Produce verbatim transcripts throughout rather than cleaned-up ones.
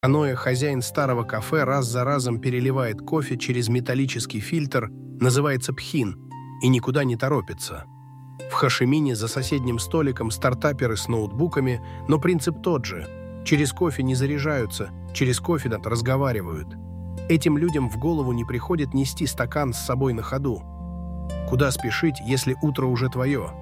Ханое хозяин старого кафе раз за разом переливает кофе через металлический фильтр, называется пхин, и никуда не торопится. В Хошимине за соседним столиком стартаперы с ноутбуками, но принцип тот же. Через кофе не заряжаются, через кофе разговаривают. Этим людям в голову не приходит нести стакан с собой на ходу. Куда спешить, если утро уже твое?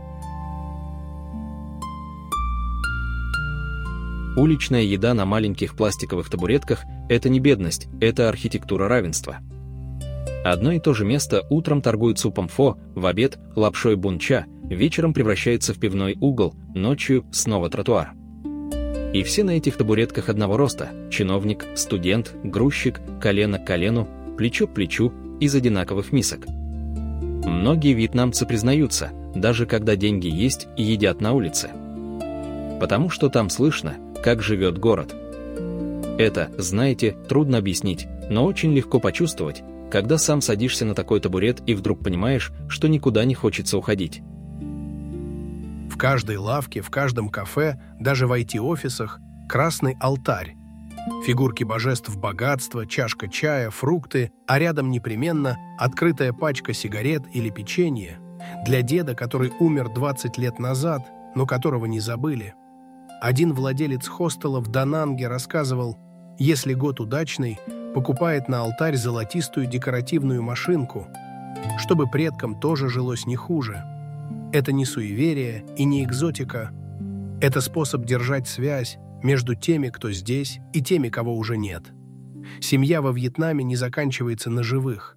Уличная еда на маленьких пластиковых табуретках – это не бедность, это архитектура равенства. Одно и то же место утром торгует супом фо, в обед – лапшой бунча, вечером превращается в пивной угол, ночью – снова тротуар. И все на этих табуретках одного роста – чиновник, студент, грузчик, колено к колену, плечо к плечу, из одинаковых мисок. Многие вьетнамцы признаются, даже когда деньги есть и едят на улице. Потому что там слышно, как живет город. Это, знаете, трудно объяснить, но очень легко почувствовать, когда сам садишься на такой табурет и вдруг понимаешь, что никуда не хочется уходить. В каждой лавке, в каждом кафе, даже в ай ти-офисах красный алтарь. Фигурки божеств богатства, чашка чая, фрукты, а рядом непременно открытая пачка сигарет или печенье для деда, который умер двадцать лет назад, но которого не забыли. Один владелец хостела в Дананге рассказывал, если год удачный, покупает на алтарь золотистую декоративную машинку, чтобы предкам тоже жилось не хуже. Это не суеверие и не экзотика. Это способ держать связь между теми, кто здесь, и теми, кого уже нет. Семья во Вьетнаме не заканчивается на живых.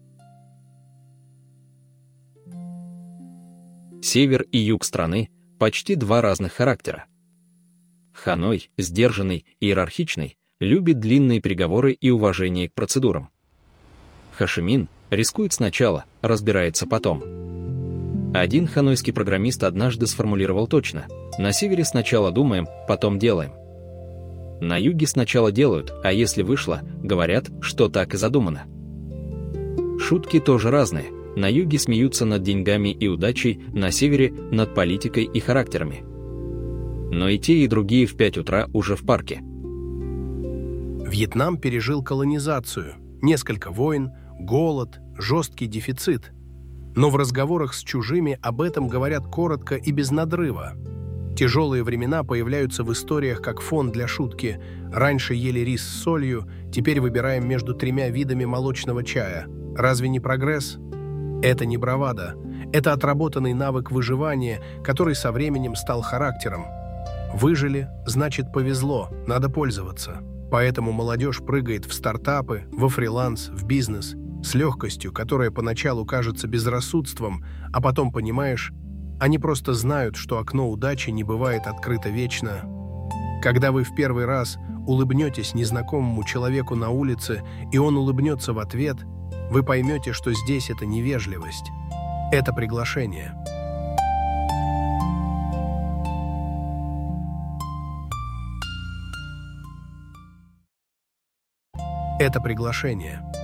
Север и юг страны – почти два разных характера. Ханой, сдержанный, иерархичный, любит длинные переговоры и уважение к процедурам. Хошимин рискует сначала, разбирается потом. Один ханойский программист однажды сформулировал точно: на севере сначала думаем, потом делаем. На юге сначала делают, а если вышло, говорят, что так и задумано. Шутки тоже разные. На юге смеются над деньгами и удачей, на севере – над политикой и характерами. Но и те, и другие в пять утра уже в парке. Вьетнам пережил колонизацию, несколько войн, голод, жесткий дефицит. Но в разговорах с чужими об этом говорят коротко и без надрыва. Тяжелые времена появляются в историях как фон для шутки. Раньше ели рис с солью, теперь выбираем между тремя видами молочного чая. Разве не прогресс? Это не бравада. Это отработанный навык выживания, который со временем стал характером. Выжили, значит повезло, надо пользоваться. Поэтому молодежь прыгает в стартапы, во фриланс, в бизнес с легкостью, которая поначалу кажется безрассудством, а потом понимаешь, они просто знают, что окно удачи не бывает открыто вечно. Когда вы в первый раз улыбнетесь незнакомому человеку на улице, и он улыбнется в ответ, вы поймете, что здесь это невежливость. Это приглашение. Это приглашение.